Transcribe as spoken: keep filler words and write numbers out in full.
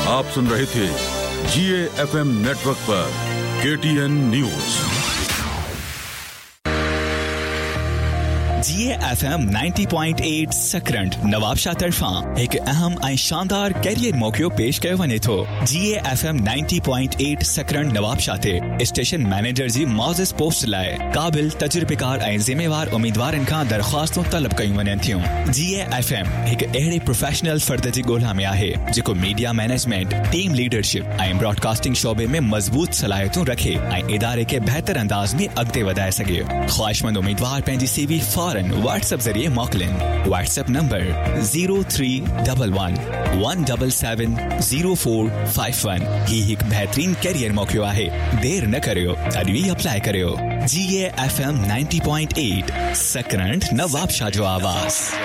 आप सुन रहे थे जीए एफएम नेटवर्क पर केटीएन न्यूज। जीए एफएम नब्बे पॉइंट आठ सकरंट नवाबशाह तरफा एक अहम ऐं शानदार कैरियर मौक़ो पेश कयो वञे थो। जीए एफएम नब्बे पॉइंट आठ सकरंट नवाबशाह ते स्टेशन मैनेजर जी मौज़िज़ पोस्ट लाइ क़ाबिल तजुर्बेकार ऐं ज़िम्मेवार उम्मीदवारनि खां दरख़्वास्तूं तलब कयूं वञनि थियूं। जीए एफएम हिकु अहिड़े प्रोफेशनल फ़र्द जी ॻोल्हा में आहे जेको मीडिया मैनेजमेंट, टीम लीडरशिप ऐं ब्रॉडकास्टिंग शोबे में मज़बूत सलाहियतूं रखे ऐं इदारे खे बहितर अंदाज़ में अॻिते वधाए सघे। ख़्वाहिशमंद उम्मीदवार पंहिंजी सीवी फौरन व्हाट्सएप जरिए मोकिलिन। WhatsApp number zero three one one one seven seven zero four five one. ही हिकु बेहतरीन कैरियर मौक़ो आहे। देर न करियो, अॼु ई अप्लाई करियो। जीए एफएम नब्बे पॉइंट आठ सकरंट नवाबशाह जो आवाज़।